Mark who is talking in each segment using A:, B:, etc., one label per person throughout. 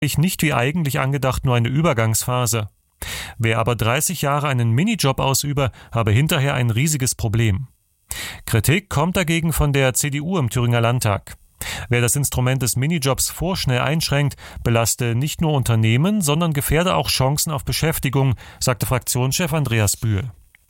A: nicht wie eigentlich angedacht nur eine Übergangsphase. Wer aber 30 Jahre einen Minijob ausübe, habe hinterher ein riesiges Problem. Kritik kommt dagegen von der CDU im Thüringer Landtag. Wer das Instrument des Minijobs vorschnell einschränkt, belaste nicht nur Unternehmen, sondern gefährde auch Chancen auf Beschäftigung, sagte Fraktionschef Andreas Bühl.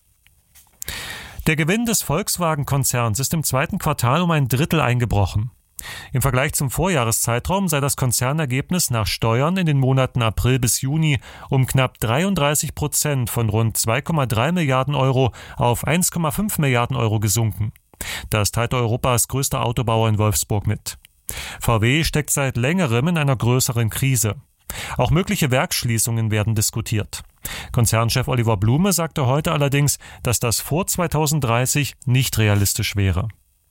A: Der Gewinn des Volkswagen-Konzerns ist im zweiten Quartal um ein Drittel eingebrochen. Im Vergleich zum Vorjahreszeitraum sei das Konzernergebnis nach Steuern in den Monaten April bis Juni um knapp 33% von rund 2,3 Milliarden Euro auf 1,5 Milliarden Euro gesunken. Das teilte Europas größter Autobauer in Wolfsburg mit. VW steckt seit längerem in einer größeren Krise. Auch mögliche Werksschließungen werden diskutiert. Konzernchef Oliver Blume sagte heute allerdings, dass das vor 2030 nicht realistisch wäre.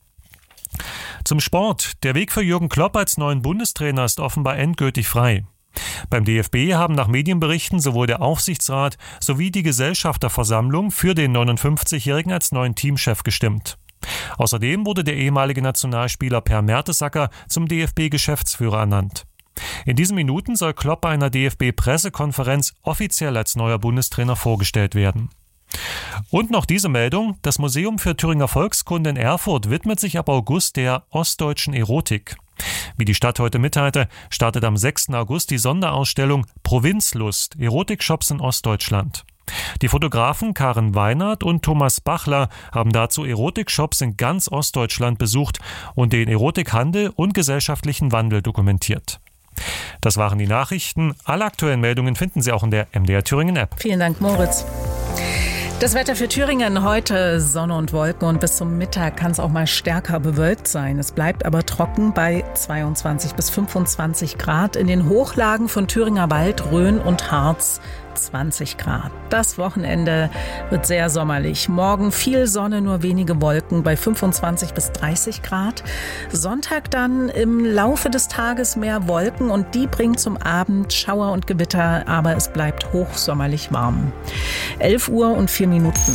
A: Zum Sport. Der Weg für Jürgen Klopp als neuen Bundestrainer ist offenbar endgültig frei. Beim DFB haben nach Medienberichten sowohl der Aufsichtsrat sowie die Gesellschafterversammlung für den 59-Jährigen als neuen Teamchef gestimmt. Außerdem wurde der ehemalige Nationalspieler Per Mertesacker zum DFB-Geschäftsführer ernannt. In diesen Minuten soll Klopp bei einer DFB-Pressekonferenz offiziell als neuer Bundestrainer vorgestellt werden. Und noch diese Meldung: Das Museum für Thüringer Volkskunde in Erfurt widmet sich ab August der ostdeutschen Erotik. Wie die Stadt heute mitteilte, startet am 6. August die Sonderausstellung Provinzlust – Erotikshops in Ostdeutschland. Die Fotografen Karen Weinert und Thomas Bachler haben dazu Erotikshops in ganz Ostdeutschland besucht und den Erotikhandel und gesellschaftlichen Wandel dokumentiert. Das waren die Nachrichten. Alle aktuellen Meldungen finden Sie auch in der MDR Thüringen App.
B: Vielen Dank, Moritz. Das Wetter für Thüringen heute: Sonne und Wolken und bis zum Mittag kann es auch mal stärker bewölkt sein. Es bleibt aber trocken bei 22 bis 25 Grad. In den Hochlagen von Thüringer Wald, Rhön und Harz 20 Grad. Das Wochenende wird sehr sommerlich. Morgen viel Sonne, nur wenige Wolken bei 25 bis 30 Grad. Sonntag dann im Laufe des Tages mehr Wolken und die bringen zum Abend Schauer und Gewitter, aber es bleibt hochsommerlich warm. 11 Uhr und 4 Minuten.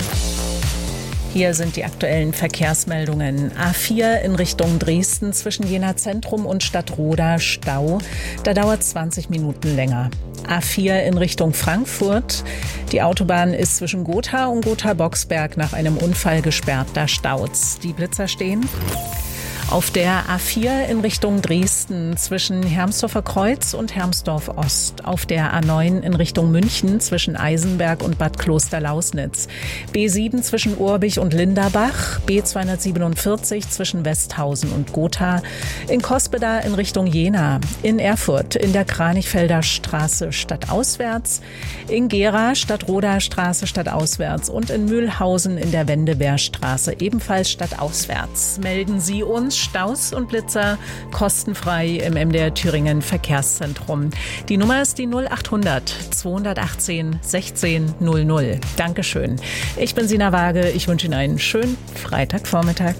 B: Hier sind die aktuellen Verkehrsmeldungen. A4 in Richtung Dresden zwischen Jena Zentrum und Stadtroda Stau. Da dauert 20 Minuten länger. A4 in Richtung Frankfurt. Die Autobahn ist zwischen Gotha und Gotha-Boxberg nach einem Unfall gesperrt. Da staut's. Die Blitzer stehen. Auf der A4 in Richtung Dresden zwischen Hermsdorfer Kreuz und Hermsdorf Ost. Auf der A9 in Richtung München zwischen Eisenberg und Bad Klosterlausnitz. B7 zwischen Urbich und Linderbach. B247 zwischen Westhausen und Gotha. In Cospeda in Richtung Jena. In Erfurt in der Kranichfelder Straße stadtauswärts. In Gera Stadtroda Straße stadtauswärts. Und in Mühlhausen in der Wendewehrstraße ebenfalls stadtauswärts. Melden Sie uns Staus und Blitzer kostenfrei im MDR Thüringen Verkehrszentrum. Die Nummer ist die 0800 218 16 00. Dankeschön. Ich bin Sina Waage. Ich wünsche Ihnen einen schönen Freitagvormittag.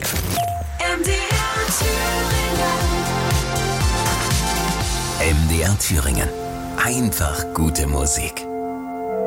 C: MDR Thüringen. Einfach gute Musik.